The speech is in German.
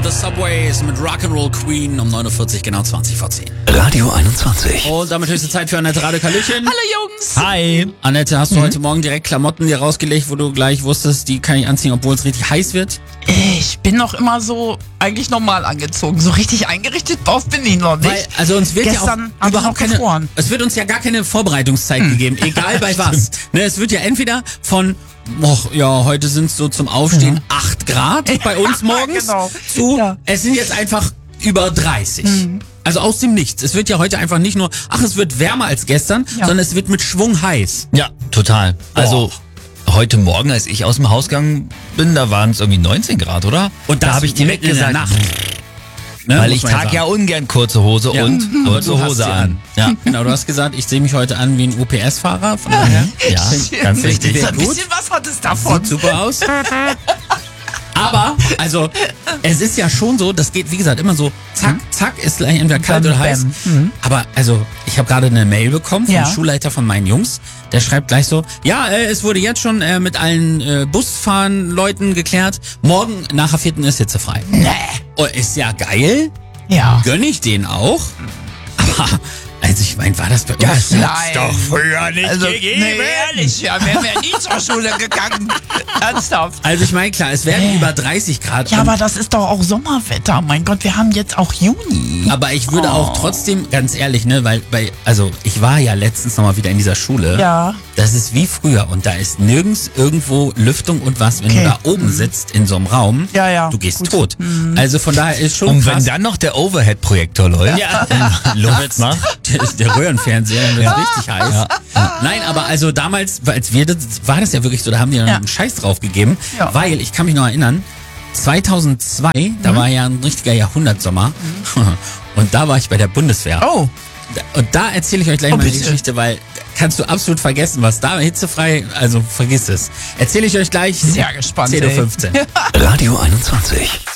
The Subways mit Rock'n'Roll Queen um 9:40 Uhr, genau 20 vor 10. Radio 21. Und damit höchste Zeit für Annette Radek. Hallöchen. Hallo Jungs. Hi. Annette, hast du heute Morgen direkt Klamotten dir rausgelegt, wo du gleich wusstest, die kann ich anziehen, obwohl es richtig heiß wird? Ich bin noch immer so eigentlich normal angezogen. So richtig eingerichtet drauf bin ich noch nicht. Weil, also uns wird Gestern ja auch überhaupt hab ich noch gefroren. es wird uns ja gar keine Vorbereitungszeit gegeben, egal bei was. Ne, es wird ja entweder von heute sind es so zum Aufstehen 8 Grad bei uns morgens Genau. zu, Ja. es sind jetzt einfach über 30. Also aus dem Nichts. Es wird ja heute einfach nicht nur, es wird wärmer als gestern, Ja. sondern es wird mit Schwung heiß. Ja, total. Also heute Morgen, als ich aus dem Haus gegangen bin, da waren es irgendwie 19 Grad, oder? Und da habe ich direkt mitten in der gesagt, Nacht. Ne, weil muss ich man trage ja ungern kurze Hose Ja. und Aber kurze du hast Hose sie an. Ja. Genau, du hast gesagt, ich sehe mich heute an wie ein UPS-Fahrer. Von daher, Ja, ganz richtig. So ein bisschen was hat es davon. sieht super aus. Aber, also, es ist ja schon so, das geht, wie gesagt, immer so, zack, zack, ist gleich entweder kalt Bam, oder heiß. bam. Aber, also, ich habe gerade eine Mail bekommen vom Ja. Schulleiter von meinen Jungs. Der schreibt gleich so, es wurde jetzt schon mit allen Busfahren-Leuten geklärt. Morgen nach der 4. ist hitzefrei. Oh, ist ja geil. Ja. Gönn ich den auch. Aber, also ich meine, war das bei uns? Das nein. doch früher nicht ehrlich, ja, wären wir nie zur Schule gegangen. Ernsthaft. Also ich meine, klar, es werden über 30 Grad. Ja, und- aber das ist doch auch Sommerwetter. Mein Gott, wir haben jetzt auch Juni. Aber ich würde auch trotzdem, ganz ehrlich, ne, weil ich war ja letztens nochmal wieder in dieser Schule. Ja. Das ist wie früher und da ist nirgends irgendwo Lüftung und was, wenn Okay. du da oben sitzt in so einem Raum, Ja, ja. du gehst Gut. tot. Also von daher ist schon Und krass. wenn dann noch der Overhead-Projektor läuft, ja, Luft macht. der Röhrenfernseher, dann wird richtig heiß. Nein, aber also damals, als wir das, war das ja wirklich so, da haben die dann Ja. einen Scheiß drauf gegeben, Ja. weil, ich kann mich noch erinnern, 2002, da war ja ein richtiger Jahrhundertsommer und da war ich bei der Bundeswehr. Oh. Und da erzähle ich euch gleich mal die bitte. Geschichte, weil kannst du absolut vergessen, was da hitzefrei, also vergiss es. Erzähle ich euch gleich. Sehr gespannt, 10:15 Uhr. Radio 21.